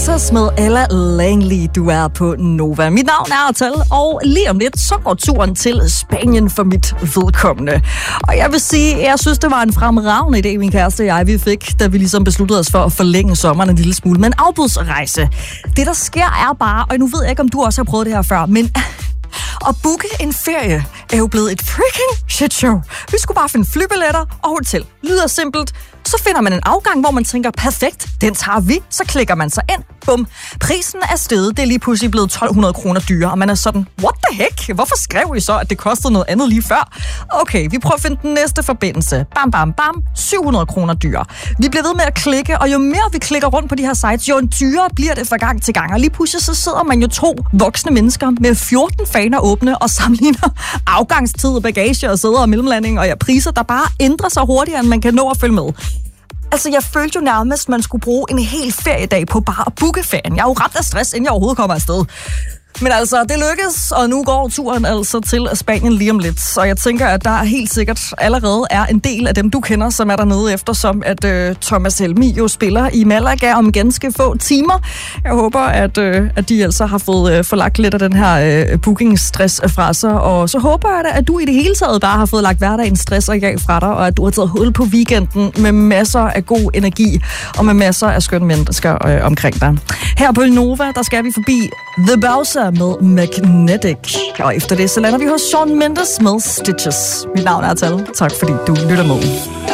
Så med Ella Langley, du er på Nova. Mit navn er Atal, og lige om lidt, så går turen til Spanien for mit vedkommende. Og jeg vil sige, jeg synes, det var en fremragende idé, min kæreste og jeg, vi fik, da vi ligesom besluttede os for at forlænge sommeren en lille smule. Men afbudsrejse, det der sker er bare, og nu ved jeg ikke, om du også har prøvet det her før, men at booke en ferie er jo blevet et freaking shit show. Vi skulle bare finde flybilletter og hotel. Lyder simpelt. Så finder man en afgang, hvor man tænker, perfekt, den tager vi. Så klikker man sig ind. Bum. Prisen er steget. Det er lige pludselig blevet 1.200 kroner dyrere. Og man er sådan, what the heck? Hvorfor skrev I så, at det kostede noget andet lige før? Okay, vi prøver at finde den næste forbindelse. Bam, bam, bam. 700 kroner dyrere. Vi bliver ved med at klikke, og jo mere vi klikker rundt på de her sites, jo dyrere bliver det fra gang til gang. Og lige pludselig så sidder man jo 2 voksne mennesker med 14 faner åbne og sammenligner afgangstid, bagage og sæder og mellemlanding og priser, der bare ændrer sig hurtigere, end man kan nå at følge med. Altså, jeg følte jo nærmest, at man skulle bruge en hel feriedag på bare at booke ferien. Jeg er jo ret af stress, inden jeg overhovedet kommer afsted. Men altså, det lykkes, og nu går turen altså til Spanien lige om lidt. Så jeg tænker, at der helt sikkert allerede er en del af dem, du kender, som er dernede efter, som at Thomas Helmi jo spiller i Malaga om ganske få timer. Jeg håber, at de altså har fået forlagt lidt af den her booking-stress fra sig. Og så håber jeg da, at du i det hele taget bare har fået lagt hverdagens stress og af fra dig, og at du har taget hul på weekenden med masser af god energi og med masser af skønne mennesker omkring dig. Her på Nova, der skal vi forbi The Bowser med Magnetic. Og efter det, så lander vi hos Shawn Mendes med Stitches. Mit navn er Tal. Tak fordi du lytter med.